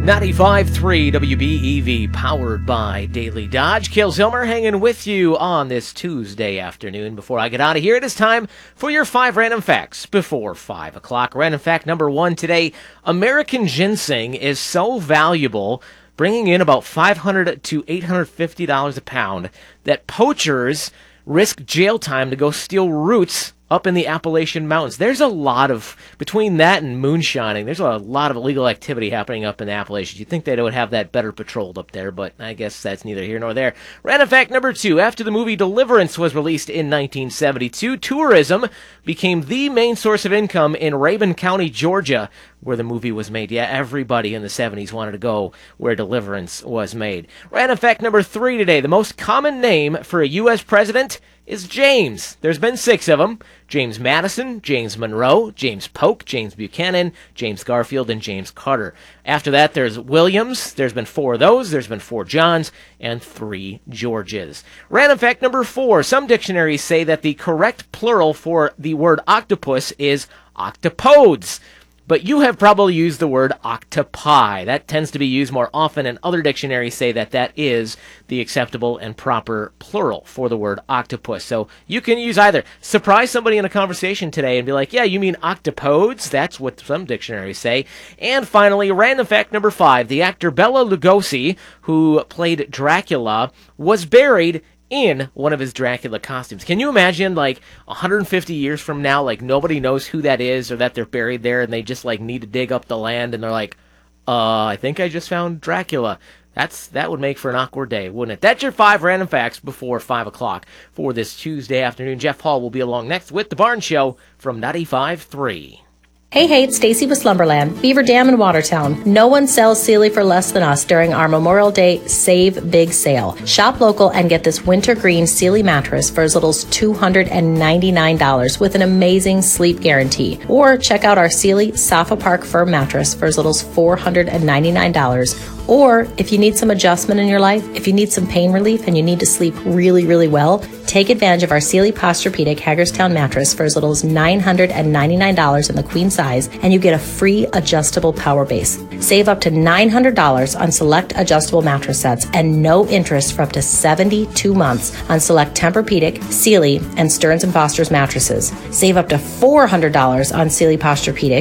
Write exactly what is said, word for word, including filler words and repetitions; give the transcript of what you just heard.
ninety-five point three W B E V, powered by Daily Dodge. Cale Zillmer hanging with you on this Tuesday afternoon. Before I get out of here, it is time for your five random facts before five o'clock. Random fact number one today: American ginseng is so valuable, bringing in about five hundred to eight hundred fifty dollars a pound, that poachers risk jail time to go steal roots up in the Appalachian Mountains. There's a lot of, between that and moonshining, there's a lot of illegal activity happening up in the Appalachians. You'd think they would have that better patrolled up there, but I guess that's neither here nor there. Random fact number two: after the movie Deliverance was released in nineteen seventy-two, tourism became the main source of income in Rabun County, Georgia, where the movie was made. Yeah, everybody in the seventies wanted to go where Deliverance was made. Random fact number three today: the most common name for a U S president is James. There's been six of them: James Madison, James Monroe, James Polk, James Buchanan, James Garfield, and James Carter. After that, there's Williams. There's been four of those. There's been four Johns and three Georges. Random fact number four: some dictionaries say that the correct plural for the word octopus is octopodes, but you have probably used the word octopi. That tends to be used more often, and other dictionaries say that that is the acceptable and proper plural for the word octopus. So you can use either. Surprise somebody in a conversation today and be like, yeah, you mean octopodes? That's what some dictionaries say. And finally, random fact number five: the actor Bela Lugosi, who played Dracula, was buried in one of his Dracula costumes. Can you imagine, like, one hundred fifty years from now, like, nobody knows who that is, or that they're buried there, and they just, like, need to dig up the land, and they're like, uh, I think I just found Dracula. That's That would make for an awkward day, wouldn't it? That's your five random facts before five o'clock for this Tuesday afternoon. Jeff Hall will be along next with The Barn Show from ninety-five point three. Hey, hey, it's Stacy with Slumberland, Beaver Dam in Watertown. No one sells Sealy for less than us during our Memorial Day Save Big Sale. Shop local and get this winter green Sealy mattress for as little as two hundred ninety-nine dollars with an amazing sleep guarantee. Or check out our Sealy Sofa Park Firm mattress for as little as four hundred ninety-nine dollars. Or if you need some adjustment in your life, if you need some pain relief and you need to sleep really, really well, take advantage of our Sealy Posturepedic Hagerstown mattress for as little as nine hundred ninety-nine dollars in the queen size, and you get a free adjustable power base. Save up to nine hundred dollars on select adjustable mattress sets and no interest for up to seventy-two months on select Tempur-Pedic, Sealy, and Stearns and Foster's mattresses. Save up to four hundred dollars on Sealy Posturepedic